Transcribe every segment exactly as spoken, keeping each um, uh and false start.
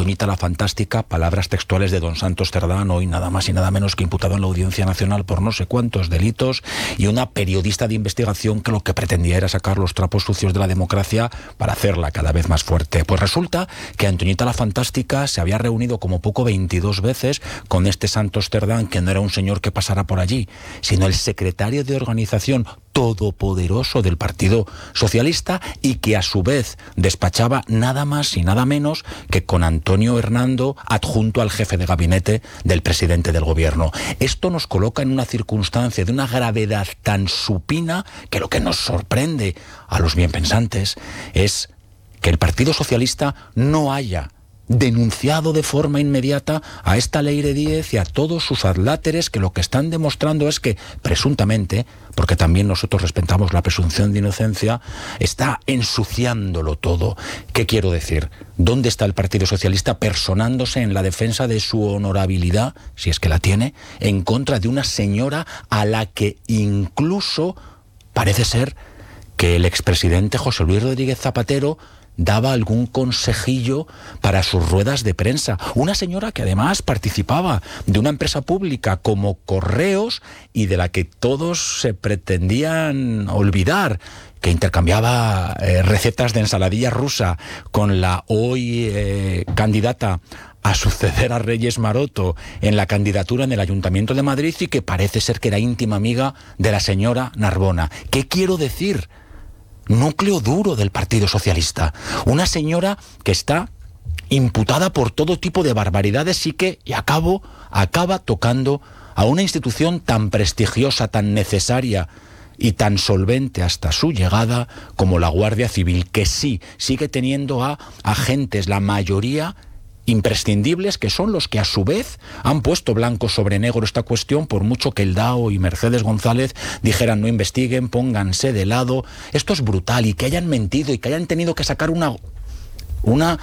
Antoñita la Fantástica, palabras textuales de don Santos Cerdán, hoy nada más y nada menos que imputado en la Audiencia Nacional por no sé cuántos delitos, y una periodista de investigación que lo que pretendía era sacar los trapos sucios de la democracia para hacerla cada vez más fuerte. Pues resulta que Antoñita la Fantástica se había reunido como poco veintidós veces con este Santos Cerdán, que no era un señor que pasara por allí, sino el secretario de organización todopoderoso del Partido Socialista, y que a su vez despachaba nada más y nada menos que con Antonio Hernando, adjunto al jefe de gabinete del presidente del gobierno. Esto nos coloca en una circunstancia de una gravedad tan supina que lo que nos sorprende a los bienpensantes es que el Partido Socialista no haya denunciado de forma inmediata a esta Leire Díez y a todos sus adláteres, que lo que están demostrando es que, presuntamente, porque también nosotros respetamos la presunción de inocencia, está ensuciándolo todo. ¿Qué quiero decir? ¿Dónde está el Partido Socialista personándose en la defensa de su honorabilidad, si es que la tiene, en contra de una señora a la que incluso parece ser que el expresidente José Luis Rodríguez Zapatero daba algún consejillo para sus ruedas de prensa? Una señora que además participaba de una empresa pública como Correos y de la que todos se pretendían olvidar, que intercambiaba eh, recetas de ensaladilla rusa con la hoy eh, candidata a suceder a Reyes Maroto en la candidatura en el Ayuntamiento de Madrid, y que parece ser que era íntima amiga de la señora Narbona. ¿Qué quiero decir? Núcleo duro del Partido Socialista. Una señora que está imputada por todo tipo de barbaridades y que, y acabo, acaba tocando a una institución tan prestigiosa, tan necesaria y tan solvente hasta su llegada como la Guardia Civil, que sí, sigue teniendo a agentes, la mayoría imprescindibles, que son los que a su vez han puesto blanco sobre negro esta cuestión, por mucho que el D A O y Mercedes González dijeran no investiguen, pónganse de lado. Esto es brutal, y que hayan mentido y que hayan tenido que sacar una una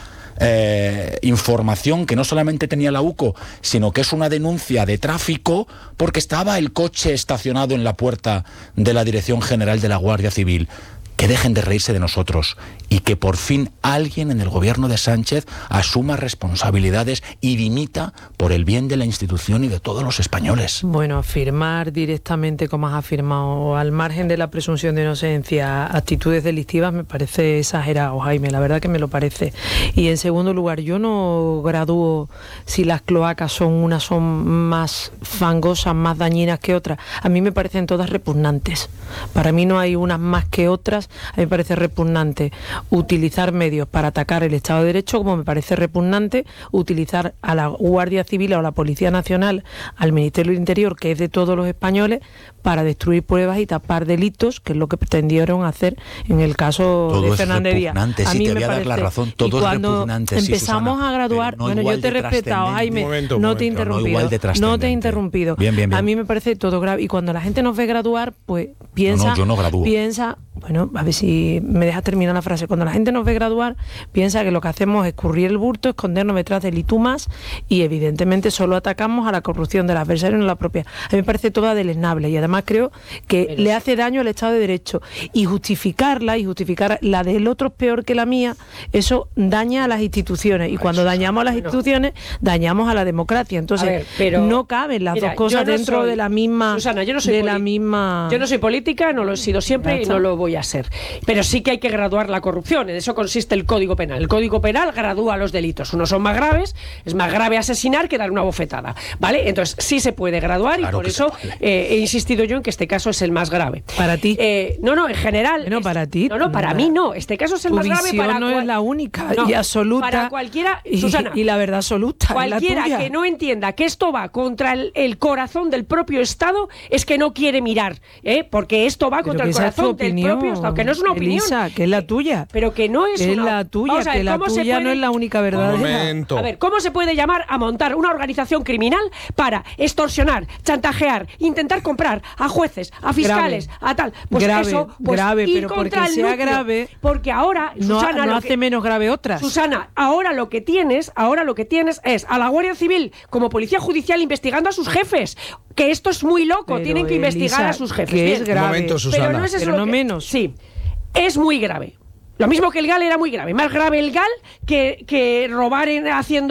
eh, información que no solamente tenía la U C O, sino que es una denuncia de tráfico, porque estaba el coche estacionado en la puerta de la Dirección General de la Guardia Civil. Que dejen de reírse de nosotros y que por fin alguien en el gobierno de Sánchez asuma responsabilidades y dimita por el bien de la institución y de todos los españoles. Bueno, afirmar directamente, como has afirmado, al margen de la presunción de inocencia, actitudes delictivas, me parece exagerado, Jaime, la verdad que me lo parece. Y en segundo lugar, yo no gradúo si las cloacas son unas son más fangosas, más dañinas que otras. A mí me parecen todas repugnantes. Para mí no hay unas más que otras. A mí me parece repugnante utilizar medios para atacar el Estado de Derecho, como me parece repugnante utilizar a la Guardia Civil o a la Policía Nacional, al Ministerio del Interior, que es de todos los españoles, para destruir pruebas y tapar delitos, que es lo que pretendieron hacer en el caso todo de Fernández Díaz. A sí, mí te me voy a dar la razón, todo es repugnante. Empezamos sí, Susana, a graduar, no bueno, yo te he respetado, Jaime, momento, no momento, te he interrumpido, no, no te he interrumpido. Bien, bien, bien. A mí me parece todo grave, y cuando la gente nos ve graduar, pues piensa, no, no, yo no gradúo. piensa, bueno, a ver si me dejas terminar la frase. Cuando la gente nos ve graduar, piensa que lo que hacemos es escurrir el bulto, escondernos detrás del y tú más, y evidentemente solo atacamos a la corrupción del adversario, no la propia. A mí me parece toda deleznable, y además creo que Pero... le hace daño al Estado de Derecho, y justificarla y justificar la del otro es peor que la mía, eso daña a las instituciones, y cuando dañamos a las instituciones dañamos a la democracia. Entonces ver, pero, no caben las mira, dos cosas no dentro soy, de la misma Susana, yo no soy de poli- la misma yo no soy política, no lo he sido siempre y no lo voy a ser, pero sí que hay que graduar la corrupción. En eso consiste el Código Penal. El Código Penal gradúa los delitos. Unos son más graves, es más grave asesinar que dar una bofetada, ¿vale? Entonces sí se puede graduar, claro, y por eso eh, he insistido yo en que este caso es el más grave. Para ti. Eh, no, no, en general. No, es, para ti. No, no, para no. mí no. Este caso es el tu más grave para no cual... es la única no, y absoluta. Para cualquiera, y, Susana. Y la verdad absoluta. Cualquiera la que no entienda que esto va contra el, el corazón del propio Estado es que no quiere mirar, ¿eh? Porque esto va contra el corazón del opinión, propio Estado, que no es una opinión. Elisa, que es la tuya. Pero que no es que una... es la tuya, Vamos a ver, que la tuya puede... no es la única verdad. A ver, ¿cómo se puede llamar a montar una organización criminal para extorsionar, chantajear, intentar comprar a jueces, a fiscales, grave. a tal? Pues grave, eso, pues grave, ir pero contra porque el sea núcleo, grave, porque ahora, no, Susana, no lo hace que, menos grave otras. Susana, ahora lo que tienes, ahora lo que tienes es a la Guardia Civil como policía judicial investigando a sus jefes. Que esto es muy loco, pero tienen que Elisa, investigar a sus jefes. Que Bien. es grave. Un momento, Susana. Pero no es eso pero lo no que, menos. Sí, es muy grave. Lo mismo que el G A L era muy grave. Más grave el G A L que, que robar en, haciendo